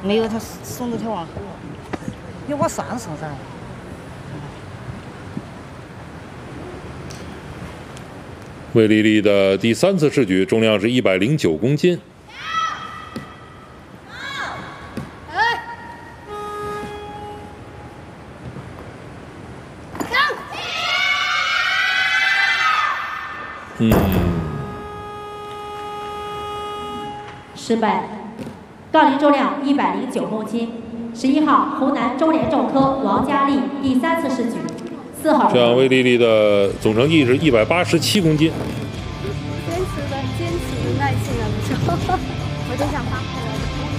没有，他耸着腿往后。你我算数噻。 魏丽丽的第3次试举重量是109公斤。 失败。杠铃重量109公斤。11号湖南中联重科王佳丽第3次试举，4号。 这样，魏丽丽的总成绩是187公斤。 坚持的耐心了，不错，我就想发。